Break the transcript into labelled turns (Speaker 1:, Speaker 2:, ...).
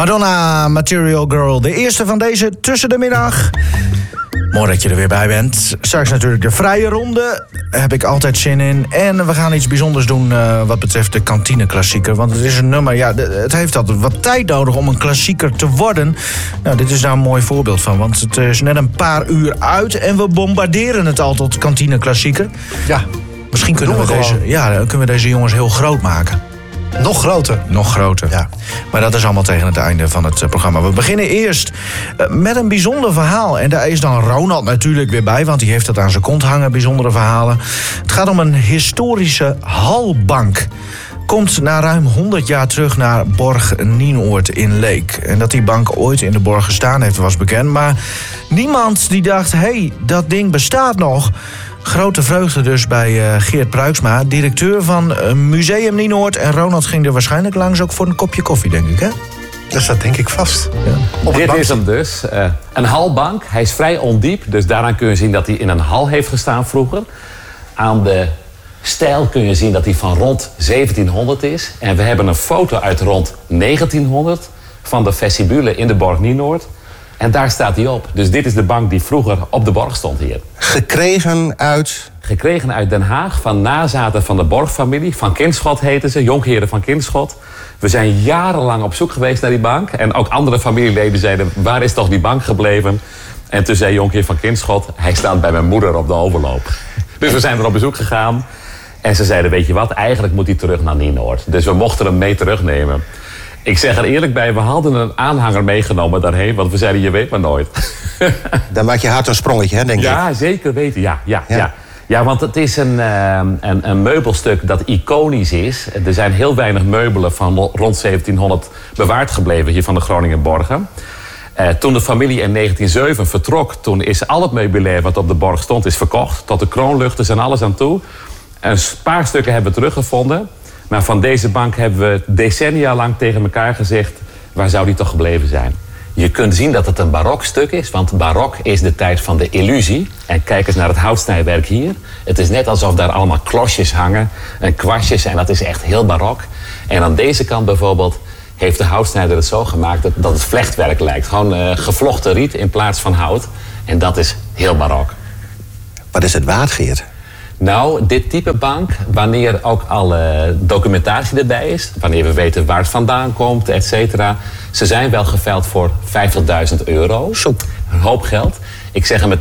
Speaker 1: Madonna, Material Girl. De eerste van deze tussen de middag. Mooi dat je er weer bij bent. Straks natuurlijk de vrije ronde. Daar heb ik altijd zin in. En we gaan iets bijzonders doen wat betreft de kantineklassieker. Want het is een nummer, ja, het heeft altijd wat tijd nodig om een klassieker te worden. Nou, dit is daar een mooi voorbeeld van. Want het is net een paar uur uit en we bombarderen het al tot kantineklassieker.
Speaker 2: Ja,
Speaker 1: misschien kunnen we deze jongens heel groot maken.
Speaker 2: Nog groter.
Speaker 1: Nog groter, ja. Maar dat is allemaal tegen het einde van het programma. We beginnen eerst met een bijzonder verhaal. En daar is dan Ronald natuurlijk weer bij, want die heeft dat aan zijn kont hangen, bijzondere verhalen. Het gaat om een historische halbank. Komt na ruim 100 jaar terug naar Borg Nienoord in Leek. En dat die bank ooit in de borg gestaan heeft was bekend. Maar niemand die dacht, hey, dat ding bestaat nog. Grote vreugde dus bij Geert Pruiksma, directeur van Museum Nienoord. En Ronald ging er waarschijnlijk langs ook voor een kopje koffie, denk ik, hè?
Speaker 2: Dus dat denk ik vast.
Speaker 3: Ja. Dit is hem dus. Een halbank. Hij is vrij ondiep. Dus daaraan kun je zien dat hij in een hal heeft gestaan vroeger. Aan de stijl kun je zien dat hij van rond 1700 is. En we hebben een foto uit rond 1900 van de vestibule in de Borg Nienoord. En daar staat hij op. Dus dit is de bank die vroeger op de borg stond hier.
Speaker 2: Gekregen uit
Speaker 3: Den Haag, van nazaten van de Borgfamilie. Van Kinschot heten ze, Jonkheren van Kinschot. We zijn jarenlang op zoek geweest naar die bank. En ook andere familieleden zeiden, waar is toch die bank gebleven? En toen zei Jonkheer van Kinschot, hij staat bij mijn moeder op de overloop. Dus we zijn er op bezoek gegaan. En ze zeiden, weet je wat, eigenlijk moet hij terug naar Nienoord. Dus we mochten hem mee terugnemen. Ik zeg er eerlijk bij, we hadden een aanhanger meegenomen daarheen. Want we zeiden, je weet maar nooit.
Speaker 2: Dan maak je hard een sprongetje, hè, denk ik.
Speaker 3: Ja, zeker weten. Ja, want het is een meubelstuk dat iconisch is. Er zijn heel weinig meubelen van rond 1700 bewaard gebleven hier van de Groninger Borgen. Toen de familie in 1907 vertrok, toen is al het meubilair wat op de borg stond, is verkocht. Tot de kroonluchters en alles aan toe. Een paar stukken hebben we teruggevonden. Maar van deze bank hebben we decennia lang tegen elkaar gezegd, waar zou die toch gebleven zijn? Je kunt zien dat het een barok stuk is, want barok is de tijd van de illusie. En kijk eens naar het houtsnijwerk hier. Het is net alsof daar allemaal klosjes hangen en kwastjes en dat is echt heel barok. En aan deze kant bijvoorbeeld heeft de houtsnijder het zo gemaakt dat het vlechtwerk lijkt. Gewoon gevlochten riet in plaats van hout. En dat is heel barok.
Speaker 2: Wat is het waard, Geert?
Speaker 3: Nou, dit type bank, wanneer ook alle documentatie erbij is, wanneer we weten waar het vandaan komt, et cetera, ze zijn wel geveild voor €50.000.
Speaker 2: Zo.
Speaker 3: Een hoop geld. Ik zeg er met